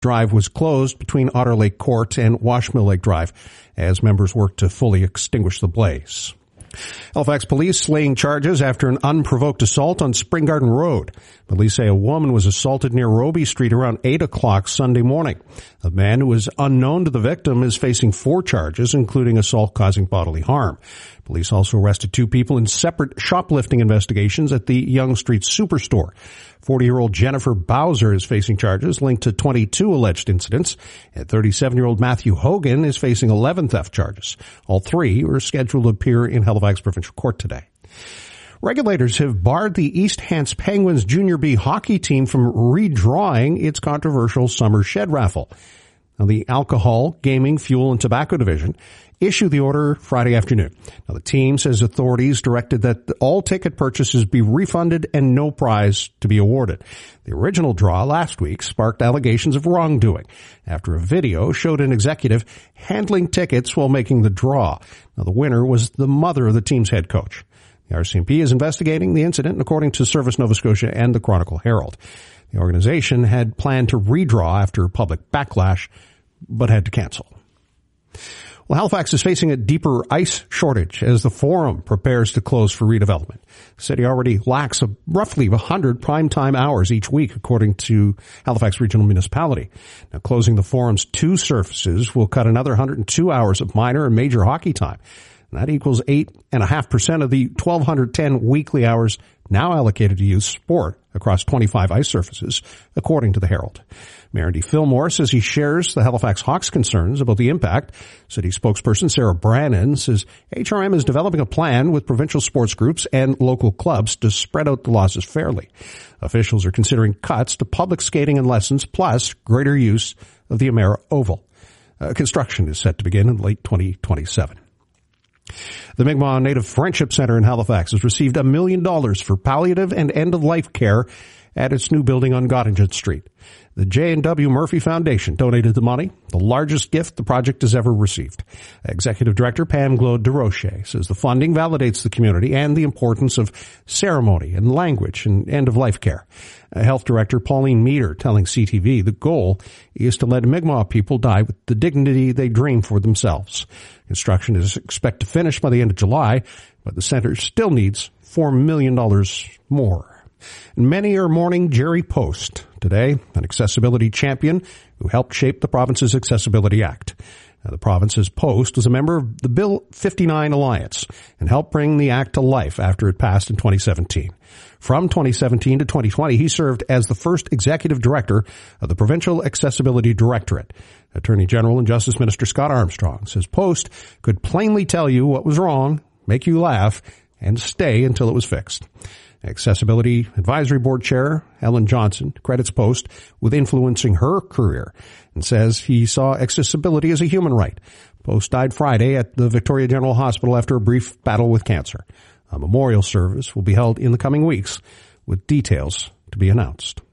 Drive was closed between Otter Lake Court and Washmill Lake Drive as members worked to fully extinguish the blaze. Halifax police laying charges after an unprovoked assault on Spring Garden Road. Police say a woman was assaulted near Roby Street around 8 o'clock Sunday morning. The man, who was unknown to the victim, is facing 4 charges, including assault causing bodily harm. Police also arrested 2 people in separate shoplifting investigations at the Yonge Street Superstore. 40-year-old Jennifer Bowser is facing charges linked to 22 alleged incidents, and 37-year-old Matthew Hogan is facing 11 theft charges. All 3 are scheduled to appear in Halifax Provincial Court today. Regulators have barred the East Hants Penguins Junior B hockey team from redrawing its controversial summer shed raffle. Now, the Alcohol, Gaming, Fuel, and Tobacco Division issued the order Friday afternoon. Now, the team says authorities directed that all ticket purchases be refunded and no prize to be awarded. The original draw last week sparked allegations of wrongdoing after a video showed an executive handling tickets while making the draw. Now, the winner was the mother of the team's head coach. The RCMP is investigating the incident, according to Service Nova Scotia and the Chronicle Herald. The organization had planned to redraw after public backlash, but had to cancel. Well, Halifax is facing a deeper ice shortage as the Forum prepares to close for redevelopment. The city already lacks roughly 100 primetime hours each week, according to Halifax Regional Municipality. Now, closing the Forum's 2 surfaces will cut another 102 hours of minor and major hockey time. And that equals 8.5% of the 1,210 weekly hours now allocated to youth sport across 25 ice surfaces, according to the Herald. Mayor Andy Fillmore says he shares the Halifax Hawks' concerns about the impact. City spokesperson Sarah Brannan says HRM is developing a plan with provincial sports groups and local clubs to spread out the losses fairly. Officials are considering cuts to public skating and lessons, plus greater use of the Amera Oval. Construction is set to begin in late 2027. The Mi'kmaq Native Friendship Centre in Halifax has received $1 million for palliative and end-of-life care at its new building on Gottingen Street. The J&W Murphy Foundation donated the money, the largest gift the project has ever received. Executive Director Pam Claude DeRoche says the funding validates the community and the importance of ceremony and language and end-of-life care. Health Director Pauline Meter telling CTV the goal is to let Mi'kmaq people die with the dignity they dream for themselves. Construction is expected to finish by the end of July, but the center still needs $4 million more. And many are mourning Jerry Post today, an accessibility champion who helped shape the province's Accessibility Act. Now, the province's Post was a member of the Bill 59 Alliance and helped bring the act to life after it passed in 2017. From 2017 to 2020, he served as the first executive director of the Provincial Accessibility Directorate. Attorney General and Justice Minister Scott Armstrong says Post could plainly tell you what was wrong, make you laugh, and stay until it was fixed. Accessibility Advisory Board Chair Ellen Johnson credits Post with influencing her career and says he saw accessibility as a human right. Post died Friday at the Victoria General Hospital after a brief battle with cancer. A memorial service will be held in the coming weeks with details to be announced.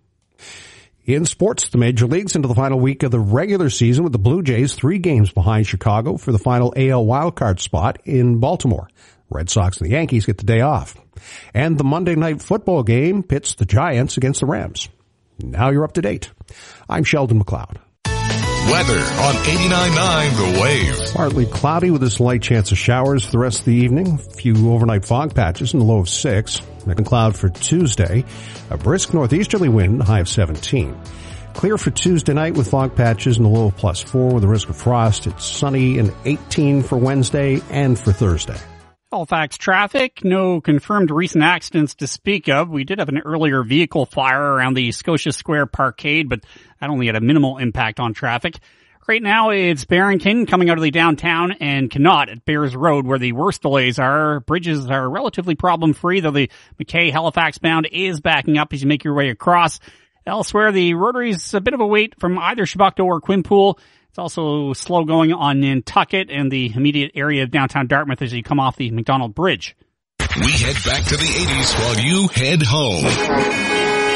In sports, the major leagues into the final week of the regular season with the Blue Jays 3 games behind Chicago for the final AL wildcard spot in Baltimore. Red Sox and the Yankees get the day off. And the Monday Night Football game pits the Giants against the Rams. Now you're up to date. I'm Sheldon McLeod. Weather on 89.9 The Wave. Partly cloudy with a slight chance of showers for the rest of the evening. A few overnight fog patches in the low of 6. Making cloud for Tuesday. A brisk northeasterly wind, high of 17. Clear for Tuesday night with fog patches in the low of +4 with a risk of frost. It's sunny and 18 for Wednesday and for Thursday. Halifax traffic, no confirmed recent accidents to speak of. We did have an earlier vehicle fire around the Scotia Square Parkade, but that only had a minimal impact on traffic. Right now it's Barrington coming out of the downtown and Connaught at Bears Road where the worst delays are. Bridges are relatively problem-free, though the McKay Halifax bound is backing up as you make your way across. Elsewhere, the rotary's a bit of a wait from either Chebucto or Quinpool. It's also slow going on Nantucket and the immediate area of downtown Dartmouth as you come off the McDonald Bridge. We head back to the 80s while you head home.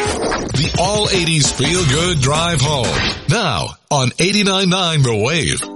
The All 80s Feel Good Drive Home. Now on 89.9 The Wave.